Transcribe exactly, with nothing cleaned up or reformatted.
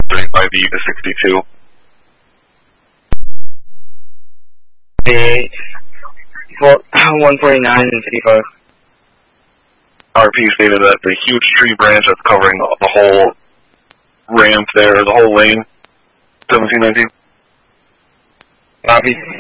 thirty-five E to sixty-two. The one forty-nine and fifty-five. R P stated that the huge tree branch that's covering the, the whole ramp there, the whole lane, seventeen nineteen. Copy.